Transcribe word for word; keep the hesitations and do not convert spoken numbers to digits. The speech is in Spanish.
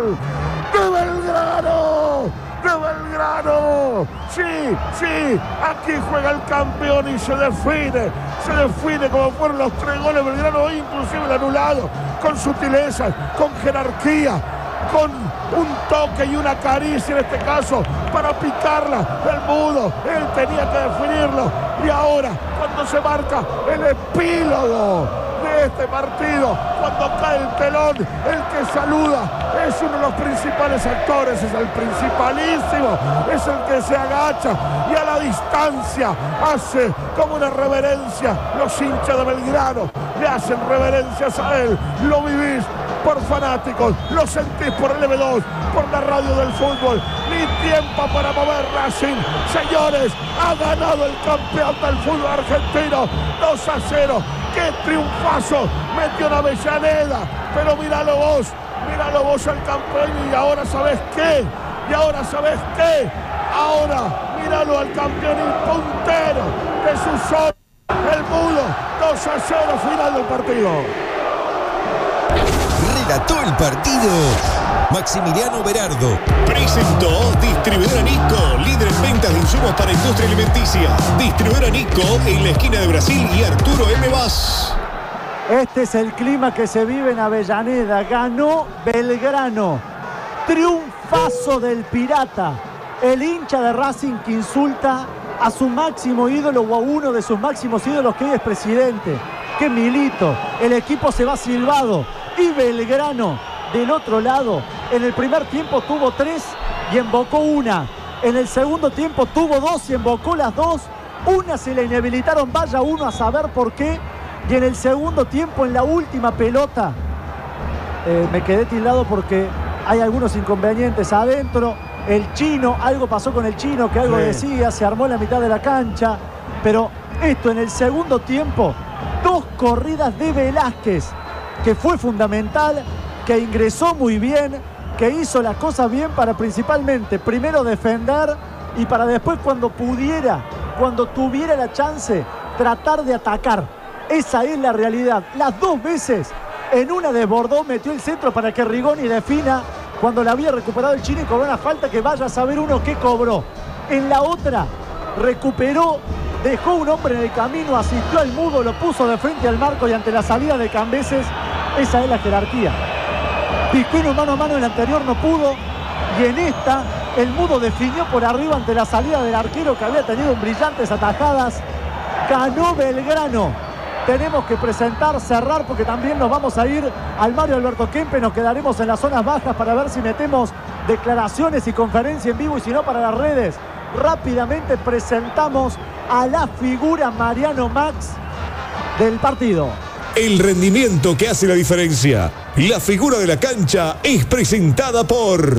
gol de Belgrano, de Belgrano. Sí, sí, aquí juega el campeón y se define, se define como fueron los tres goles de Belgrano, inclusive el anulado, con sutileza, con jerarquía, con un toque y una caricia en este caso para picarla el Mudo. Él tenía que definirlo y ahora cuando se marca el epílogo de este partido, cuando cae el telón, el que saluda es uno de los principales actores, es el principalísimo, es el que se agacha y a la distancia hace como una reverencia. Los hinchas de Belgrano le hacen reverencias a él. Lo vivís por fanáticos, lo sentís por el eme dos, por la radio del fútbol. Ni tiempo para mover Racing. Señores, ha ganado el campeón del fútbol argentino dos a cero. ¡Qué triunfazo! Metió en Avellaneda, pero míralo vos, míralo vos al campeón. Y ahora ¿sabés qué? Y ahora ¿sabés qué? Ahora míralo al campeón y puntero de su zona, el Mudo. Dos a cero, final del partido. Relató el partido Maximiliano Berardo. Presentó Distribuidora Nico, líder en ventas de insumos para industria alimenticia. Distribuidora Nico en la esquina de Brasil y Arturo M. Vaz. Este es el clima que se vive en Avellaneda. Ganó Belgrano. Triunfazo del Pirata. El hincha de Racing que insulta a su máximo ídolo o a uno de sus máximos ídolos, que hoy es presidente, que es Milito. El equipo se va silbado. Y Belgrano, del otro lado, en el primer tiempo tuvo tres y embocó una. En el segundo tiempo tuvo dos y embocó las dos. Una se le inhabilitaron, vaya uno a saber por qué. Y en el segundo tiempo, en la última pelota, eh, me quedé tildado porque hay algunos inconvenientes adentro. El Chino, algo pasó con el Chino, que algo sí decía, se armó en la mitad de la cancha. Pero esto en el segundo tiempo, dos corridas de Velázquez, que fue fundamental, que ingresó muy bien, que hizo las cosas bien para principalmente, primero defender y para después cuando pudiera, cuando tuviera la chance, tratar de atacar. Esa es la realidad. Las dos veces, en una desbordó, metió el centro para que Rigoni defina cuando la había recuperado el Chino y cobró una falta que vaya a saber uno qué cobró. En la otra, recuperó, dejó un hombre en el camino, asistió al Mudo, lo puso de frente al marco y ante la salida de Cambeses. Esa es la jerarquía. Piscuino mano a mano, en el anterior no pudo, y en esta el Mudo definió por arriba ante la salida del arquero, que había tenido brillantes atajadas. Ganó Belgrano. Tenemos que presentar, cerrar, porque también nos vamos a ir al Mario Alberto Kempe. Nos quedaremos en las zonas bajas para ver si metemos declaraciones y conferencia en vivo, y si no, para las redes. Rápidamente presentamos a la figura Mariano Max del partido. El rendimiento que hace la diferencia. La figura de la cancha es presentada por